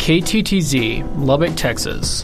KTTZ, Lubbock, Texas.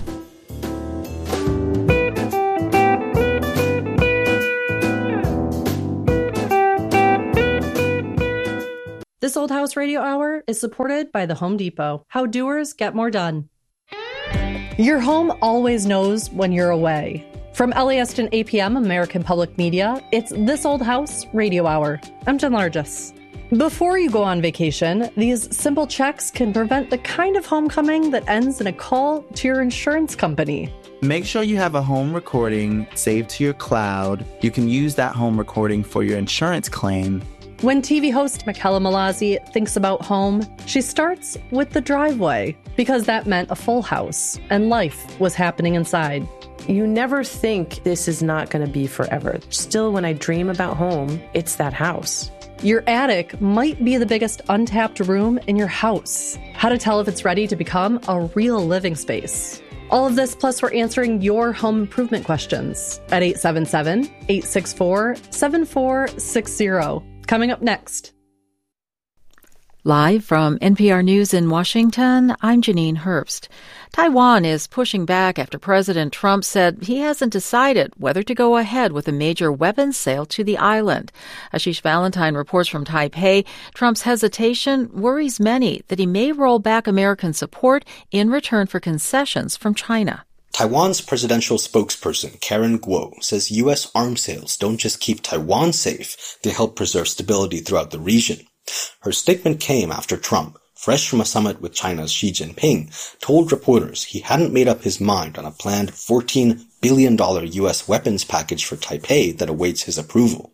This Old House Radio Hour is supported by the Home Depot. How doers get more done. Your home always knows when you're away. From LAist and APM, American Public Media, it's This Old House Radio Hour. I'm Jen Largis. Before you go on vacation, these simple checks can prevent the kind of homecoming that ends in a call to your insurance company. Make sure you have a home recording saved to your cloud. You can use that home recording for your insurance claim. When TV host Michaela Malazzi thinks about home, she starts with the driveway, because that meant a full house and life was happening inside. You never think this is not going to be forever. Still, when I dream about home, it's that house. Your attic might be the biggest untapped room in your house. How to tell if it's ready to become a real living space. All of this, plus we're answering your home improvement questions at 877-864-7460. Coming up next. Live from NPR News in Washington, I'm Janine Herbst. Taiwan is pushing back after President Trump said he hasn't decided whether to go ahead with a major weapons sale to the island. Ashish Valentine reports from Taipei. Trump's hesitation worries many that he may roll back American support in return for concessions from China. Taiwan's presidential spokesperson, Karen Guo, says U.S. arms sales don't just keep Taiwan safe, they help preserve stability throughout the region. Her statement came after Trump, fresh from a summit with China's Xi Jinping, told reporters he hadn't made up his mind on a planned $14 billion U.S. weapons package for Taipei that awaits his approval.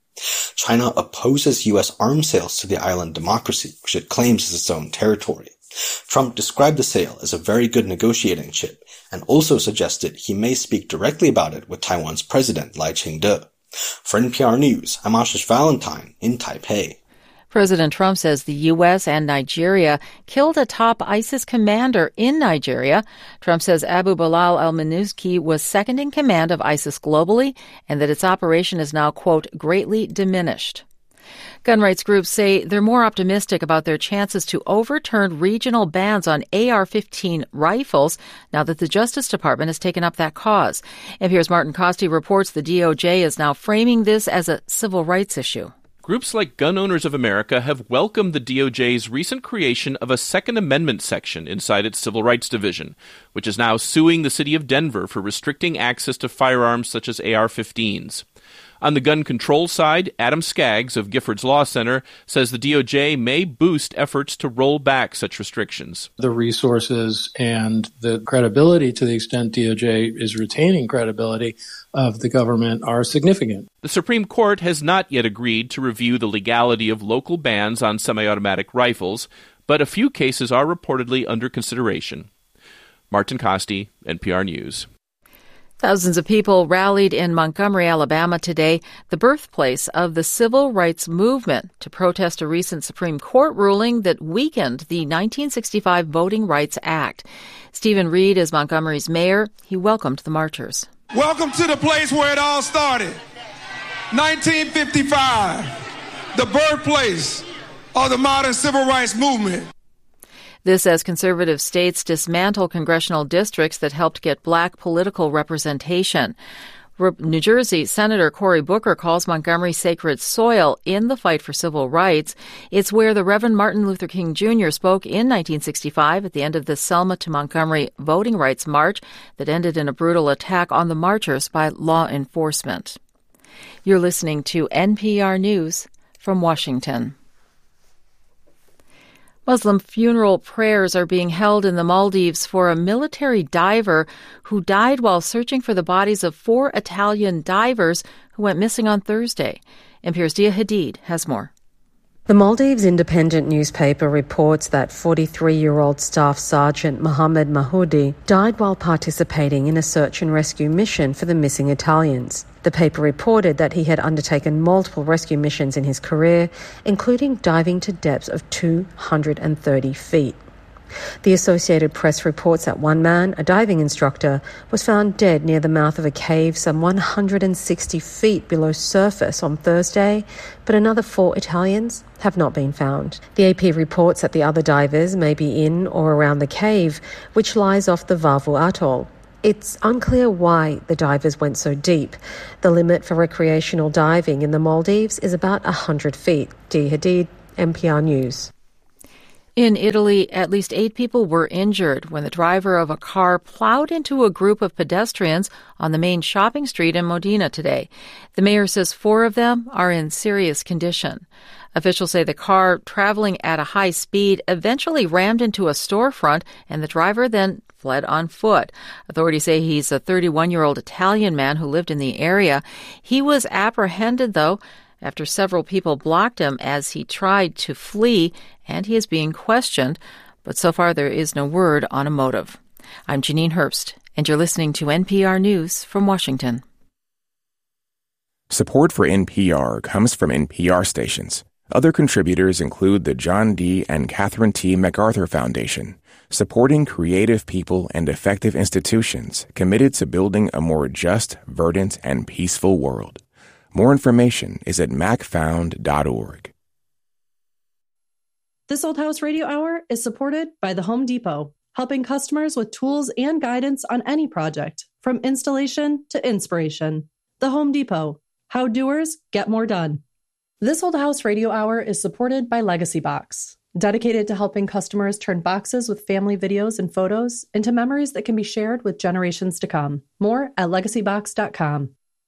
China opposes U.S. arms sales to the island democracy, which it claims is its own territory. Trump described the sale as a very good negotiating chip, and also suggested he may speak directly about it with Taiwan's president, Lai Ching-te. For NPR News, I'm Ashish Valentine in Taipei. President Trump says the U.S. and Nigeria killed a top ISIS commander in Nigeria. Trump says Abu Bilal al-Minuki was second in command of ISIS globally and that its operation is now, quote, greatly diminished. Gun rights groups say they're more optimistic about their chances to overturn regional bans on AR-15 rifles now that the Justice Department has taken up that cause. NPR's Martin Costi reports the DOJ is now framing this as a civil rights issue. Groups like Gun Owners of America have welcomed the DOJ's recent creation of a Second Amendment section inside its Civil Rights Division, which is now suing the city of Denver for restricting access to firearms such as AR-15s. On the gun control side, Adam Skaggs of Giffords Law Center says the DOJ may boost efforts to roll back such restrictions. The resources and the credibility, to the extent DOJ is retaining credibility of the government, are significant. The Supreme Court has not yet agreed to review the legality of local bans on semi-automatic rifles, but a few cases are reportedly under consideration. Martin Costi, NPR News. Thousands of people rallied in Montgomery, Alabama today, the birthplace of the civil rights movement, to protest a recent Supreme Court ruling that weakened the 1965 Voting Rights Act. Stephen Reed is Montgomery's mayor. He welcomed the marchers. Welcome to the place where it all started. 1955, the birthplace of the modern civil rights movement. This as conservative states dismantle congressional districts that helped get black political representation. New Jersey Senator Cory Booker calls Montgomery sacred soil in the fight for civil rights. It's where the Reverend Martin Luther King Jr. spoke in 1965 at the end of the Selma to Montgomery Voting Rights March that ended in a brutal attack on the marchers by law enforcement. You're listening to NPR News from Washington. Muslim funeral prayers are being held in the Maldives for a military diver who died while searching for the bodies of 4 Italian divers who went missing on Thursday. NPR's Dia Hadid has more. The Maldives Independent newspaper reports that 43-year-old Staff Sergeant Mohammed Mahoudi died while participating in a search and rescue mission for the missing Italians. The paper reported that he had undertaken multiple rescue missions in his career, including diving to depths of 230 feet. The Associated Press reports that one man, a diving instructor, was found dead near the mouth of a cave some 160 feet below surface on Thursday, but another 4 Italians have not been found. The AP reports that the other divers may be in or around the cave, which lies off the Vavu Atoll. It's unclear why the divers went so deep. The limit for recreational diving in the Maldives is about 100 feet. Dee Hadid, NPR News. In Italy, at least 8 people were injured when the driver of a car plowed into a group of pedestrians on the main shopping street in Modena today. The mayor says 4 of them are in serious condition. Officials say the car, traveling at a high speed, eventually rammed into a storefront, and the driver then fled on foot. Authorities say he's a 31-year-old Italian man who lived in the area. He was apprehended, though, after several people blocked him as he tried to flee, and he is being questioned. But so far, there is no word on a motive. I'm Janine Herbst, and you're listening to NPR News from Washington. Support for NPR comes from NPR stations. Other contributors include the John D. and Catherine T. MacArthur Foundation, supporting creative people and effective institutions committed to building a more just, verdant, and peaceful world. More information is at macfound.org. This Old House Radio Hour is supported by the Home Depot, helping customers with tools and guidance on any project, from installation to inspiration. The Home Depot, how doers get more done. This Old House Radio Hour is supported by Legacy Box, dedicated to helping customers turn boxes with family videos and photos into memories that can be shared with generations to come. More at legacybox.com.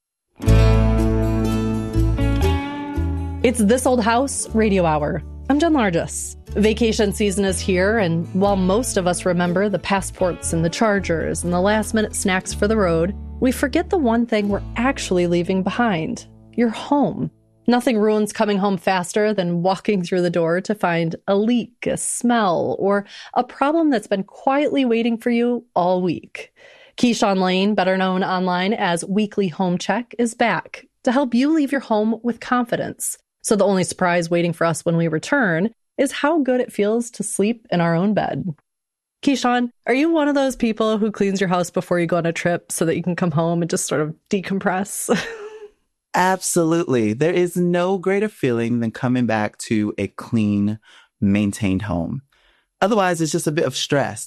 It's This Old House Radio Hour. I'm Jen Largis. Vacation season is here, and while most of us remember the passports and the chargers and the last-minute snacks for the road, we forget the one thing we're actually leaving behind: your home. Nothing ruins coming home faster than walking through the door to find a leak, a smell, or a problem that's been quietly waiting for you all week. Keyshawn Lane, better known online as Weekly Home Check, is back to help you leave your home with confidence. So the only surprise waiting for us when we return is how good it feels to sleep in our own bed. Keyshawn, are you one of those people who cleans your house before you go on a trip so that you can come home and just sort of decompress? Absolutely. There is no greater feeling than coming back to a clean, maintained home. Otherwise, it's just a bit of stress.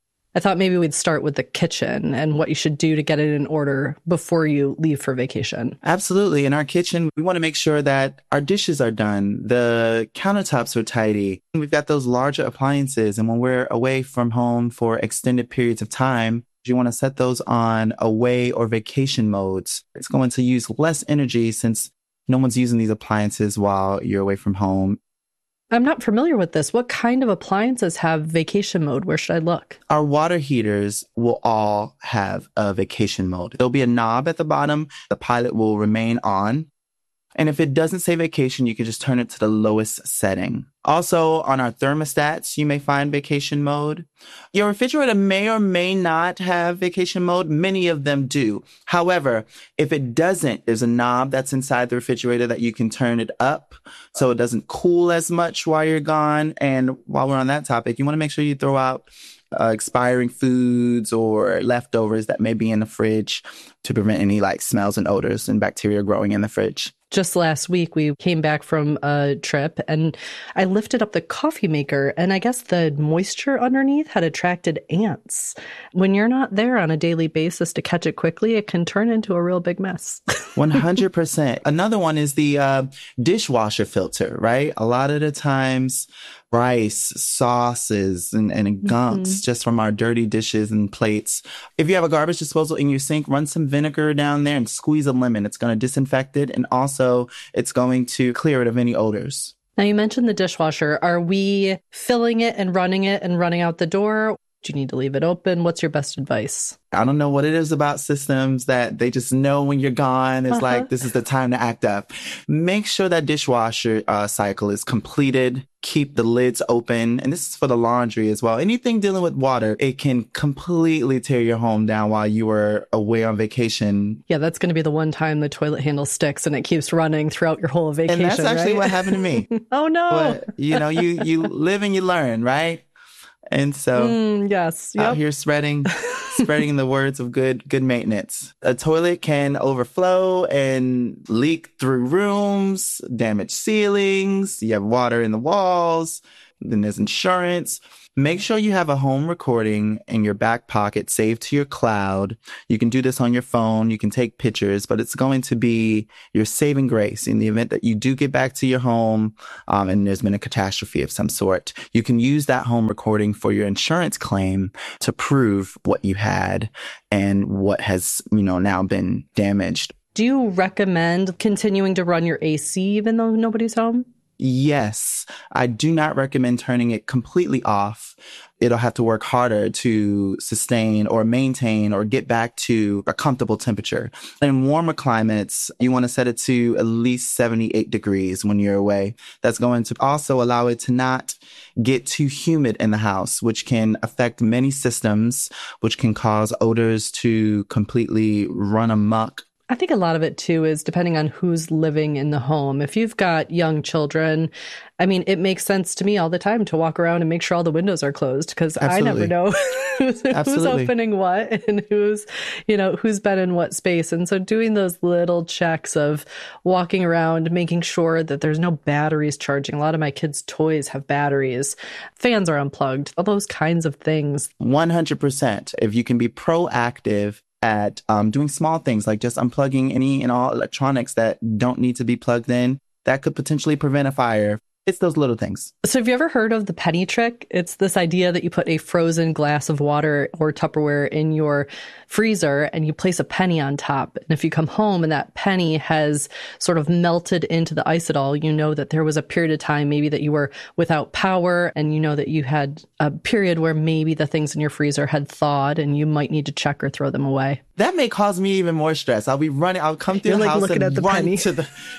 I thought maybe we'd start with the kitchen and what you should do to get it in order before you leave for vacation. Absolutely. In our kitchen, we want to make sure that our dishes are done, the countertops are tidy. We've got those larger appliances, and when we're away from home for extended periods of time, you want to set those on away or vacation modes. It's going to use less energy since no one's using these appliances while you're away from home. I'm not familiar with this. What kind of appliances have vacation mode? Where should I look? Our water heaters will all have a vacation mode. There'll be a knob at the bottom. The pilot will remain on. And if it doesn't say vacation, you can just turn it to the lowest setting. Also, on our thermostats, you may find vacation mode. Your refrigerator may or may not have vacation mode. Many of them do. However, if it doesn't, there's a knob that's inside the refrigerator that you can turn it up so it doesn't cool as much while you're gone. And while we're on that topic, you want to make sure you throw out expiring foods or leftovers that may be in the fridge to prevent any smells and odors and bacteria growing in the fridge. Just last week, we came back from a trip and I lifted up the coffee maker, and I guess the moisture underneath had attracted ants. When you're not there on a daily basis to catch it quickly, it can turn into a real big mess. 100%. Another one is the dishwasher filter, right? A lot of the times, rice, sauces, and gunks just from our dirty dishes and plates. If you have a garbage disposal in your sink, run some vinegar down there and squeeze a lemon. It's going to disinfect it, and also it's going to clear it of any odors. Now, you mentioned the dishwasher. Are we filling it and running out the door? Do you need to leave it open? What's your best advice? I don't know what it is about systems that they just know when you're gone. It's like, this is the time to act up. Make sure that dishwasher cycle is completed. Keep the lids open. And this is for the laundry as well. Anything dealing with water, it can completely tear your home down while you were away on vacation. Yeah, that's going to be the one time the toilet handle sticks and it keeps running throughout your whole vacation. And that's actually what happened to me. Oh, no. But, you live and you learn, right? And so yes, out here spreading the words of good maintenance. A toilet can overflow and leak through rooms, damage ceilings. You have water in the walls. Then there's insurance. Make sure you have a home recording in your back pocket saved to your cloud. You can do this on your phone. You can take pictures, but it's going to be your saving grace in the event that you do get back to your home and there's been a catastrophe of some sort. You can use that home recording for your insurance claim to prove what you had and what has, now been damaged. Do you recommend continuing to run your AC even though nobody's home? Yes, I do not recommend turning it completely off. It'll have to work harder to sustain or maintain or get back to a comfortable temperature. In warmer climates, you want to set it to at least 78 degrees when you're away. That's going to also allow it to not get too humid in the house, which can affect many systems, which can cause odors to completely run amok. I think a lot of it, too, is depending on who's living in the home. If you've got young children, it makes sense to me all the time to walk around and make sure all the windows are closed because I never know who's opening what and who's been in what space. And so doing those little checks of walking around, making sure that there's no batteries charging. A lot of my kids' toys have batteries. Fans are unplugged. All those kinds of things. 100%. If you can be proactive at doing small things like just unplugging any and all electronics that don't need to be plugged in, that could potentially prevent a fire. It's those little things. So have you ever heard of the penny trick? It's this idea that you put a frozen glass of water or Tupperware in your freezer and you place a penny on top. And if you come home and that penny has sort of melted into the ice at all, you know that there was a period of time maybe that you were without power and you know that you had a period where maybe the things in your freezer had thawed and you might need to check or throw them away. That may cause me even more stress. I'll come through the house and run to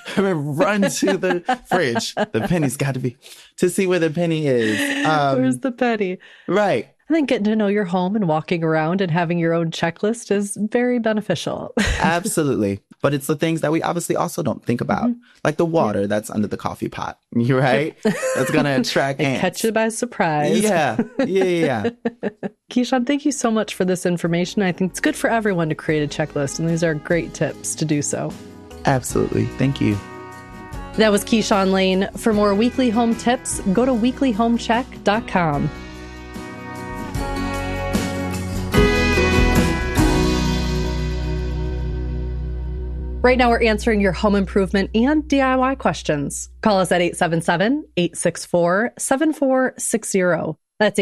the fridge. The penny's got to be to see where the penny is. Where's the penny? Right. I think getting to know your home and walking around and having your own checklist is very beneficial. Absolutely. But it's the things that we obviously also don't think about, like the water that's under the coffee pot. You're right. That's going to attract ants. Catch you by surprise. Yeah. Keyshawn, thank you so much for this information. I think it's good for everyone to create a checklist, and these are great tips to do so. Absolutely. Thank you. That was Keyshawn Lane. For more weekly home tips, go to weeklyhomecheck.com. Right now, we're answering your home improvement and DIY questions. Call us at 877-864-7460. That's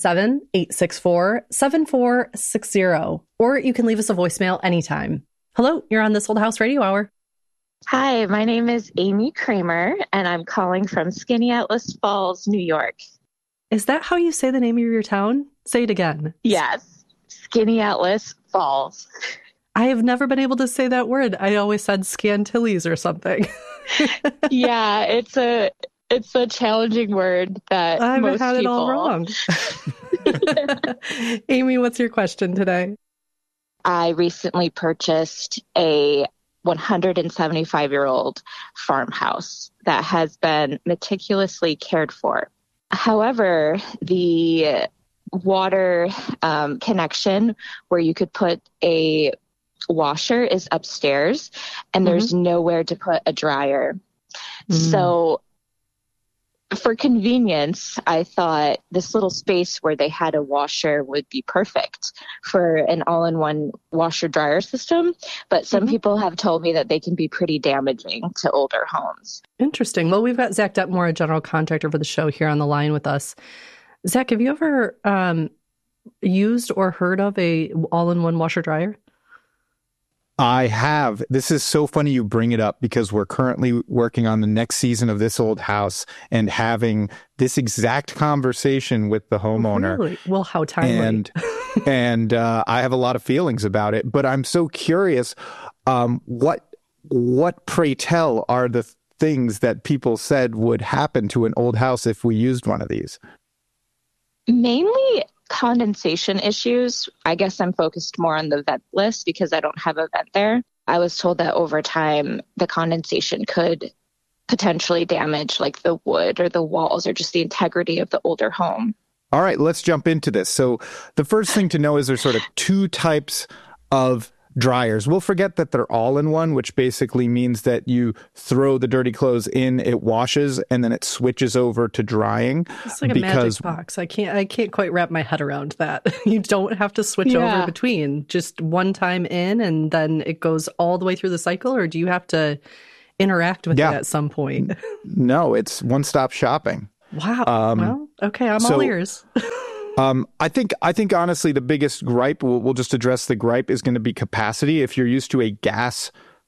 877-864-7460. Or you can leave us a voicemail anytime. Hello, you're on This Old House Radio Hour. Hi, my name is Amy Kramer, and I'm calling from Skaneateles Falls, New York. Is that how you say the name of your town? Say it again. Yes, Skaneateles Falls. I have never been able to say that word. I always said Scantilles or something. Yeah, it's a challenging word that I've most had people... it all wrong. Amy, what's your question today? I recently purchased a 175-year-old farmhouse that has been meticulously cared for. However, the water connection where you could put a washer is upstairs, and there's nowhere to put a dryer. So for convenience, I thought this little space where they had a washer would be perfect for an all-in-one washer-dryer system. But some people have told me that they can be pretty damaging to older homes. Interesting. Well, we've got Zach Detmore, a general contractor for the show, here on the line with us. Zach, have you ever used or heard of a all-in-one washer-dryer? I have. This is so funny you bring it up because we're currently working on the next season of This Old House and having this exact conversation with the homeowner. Really? Well, how timely. And I have a lot of feelings about it, but I'm so curious, what pray tell are the things that people said would happen to an old house if we used one of these? Mainly condensation issues. I guess I'm focused more on the ventless because I don't have a vent there. I was told that over time, the condensation could potentially damage like the wood or the walls or just the integrity of the older home. All right, let's jump into this. So the first thing to know is there's sort of two types of dryers. We'll forget that they're all in one, which basically means that you throw the dirty clothes in, it washes, and then it switches over to drying. It's like a magic box. I can't quite wrap my head around that. You don't have to switch over between. Just one time in, and then it goes all the way through the cycle, or do you have to interact with it at some point? No, it's one-stop shopping. Wow. Well, okay, I'm all ears. I think honestly the biggest gripe, we'll just address the gripe, is going to be capacity. If you're used to a gas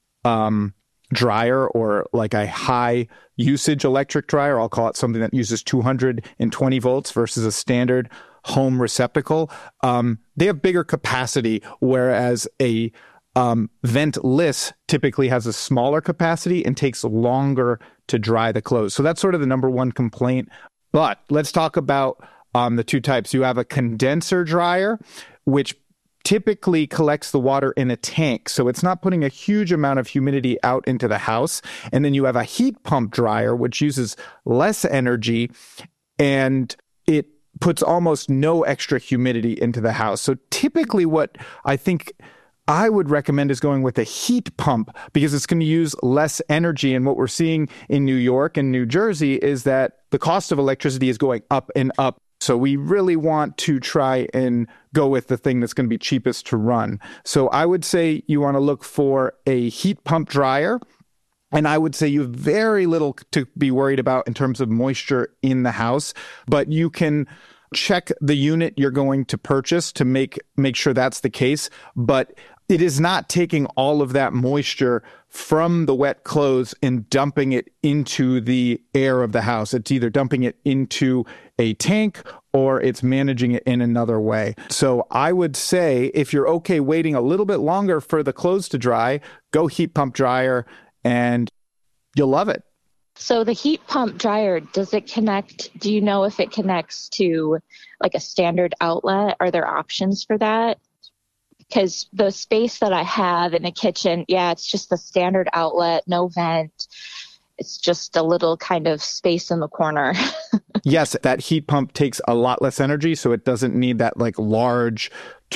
dryer or like a high usage electric dryer, I'll call it something that uses 220 volts versus a standard home receptacle, they have bigger capacity, whereas a ventless typically has a smaller capacity and takes longer to dry the clothes. So that's sort of the number one complaint. But let's talk about the two types. You have a condenser dryer, which typically collects the water in a tank. So it's not putting a huge amount of humidity out into the house. And then you have a heat pump dryer, which uses less energy and it puts almost no extra humidity into the house. So typically what I think I would recommend is going with a heat pump because it's going to use less energy. And what we're seeing in New York and New Jersey is that the cost of electricity is going up and up. So we really want to try and go with the thing that's going to be cheapest to run. So I would say you want to look for a heat pump dryer. And I would say you have very little to be worried about in terms of moisture in the house, but you can check the unit you're going to purchase to make sure that's the case. But it is not taking all of that moisture from the wet clothes and dumping it into the air of the house. It's either dumping it into a tank or it's managing it in another way. So I would say if you're okay waiting a little bit longer for the clothes to dry, go heat pump dryer and you'll love it. So the heat pump dryer, do you know if it connects to like a standard outlet? Are there options for that? Because the space that I have in the kitchen, it's just the standard outlet, no vent. It's just a little kind of space in the corner. Yes, that heat pump takes a lot less energy, so it doesn't need that like large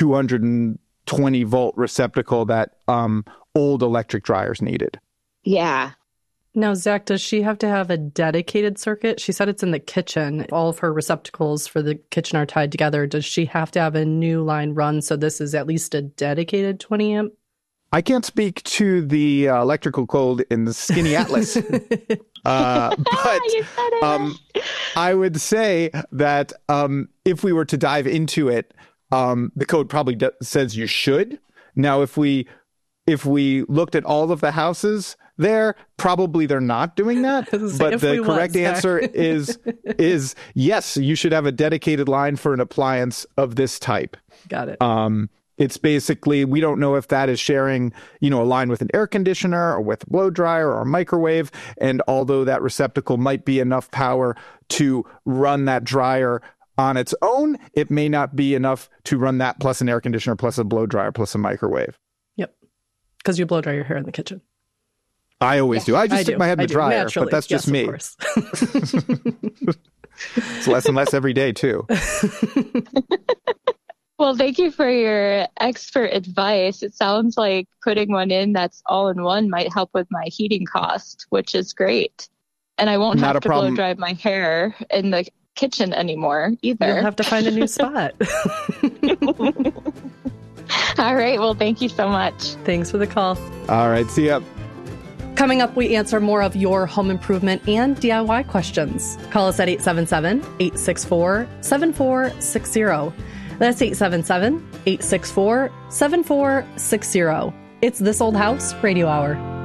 220 volt receptacle that old electric dryers needed. Yeah. Now, Zach, does she have to have a dedicated circuit? She said it's in the kitchen. All of her receptacles for the kitchen are tied together. Does she have to have a new line run? So this is at least a dedicated 20 amp? I can't speak to the electrical code in the Skinny Atlas, but I would say that if we were to dive into it, the code probably says you should. Now, if we looked at all of the houses there, probably they're not doing that. But the correct answer is yes, you should have a dedicated line for an appliance of this type. Got it. It's basically, we don't know if that is sharing, a line with an air conditioner or with a blow dryer or a microwave. And although that receptacle might be enough power to run that dryer on its own, it may not be enough to run that plus an air conditioner, plus a blow dryer, plus a microwave. Yep. Because you blow dry your hair in the kitchen. I always do. I just stick my head in the dryer, naturally. But that's just me. It's less and less every day, too. Well, thank you for your expert advice. It sounds like putting one in that's all-in-one might help with my heating cost, which is great. And I won't have to blow dry my hair in the kitchen anymore either. You'll have to find a new spot. All right. Well, thank you so much. Thanks for the call. All right. See ya. Coming up, we answer more of your home improvement and DIY questions. Call us at 877-864-7460. That's 877-864-7460. It's This Old House Radio Hour.